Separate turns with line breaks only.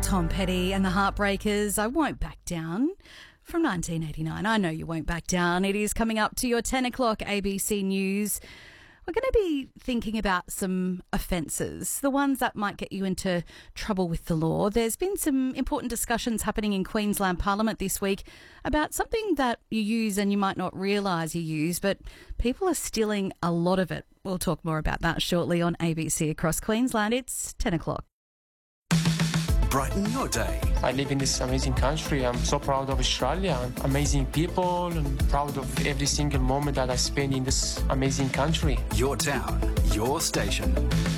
Tom Petty and the Heartbreakers, I Won't Back Down, from 1989. I know you won't back down. It is coming up to your 10 o'clock ABC News. We're going to be thinking about some offences, the ones that might get you into trouble with the law. There's been some important discussions happening in Queensland Parliament this week about something that you use and you might not realise you use, but people are stealing a lot of it. We'll talk more about that shortly on ABC Across Queensland. It's 10 o'clock.
Brighten your day.
I live in this amazing country. I'm so proud of Australia. Amazing people, and proud of every single moment that I spend in this amazing country.
Your town, your station.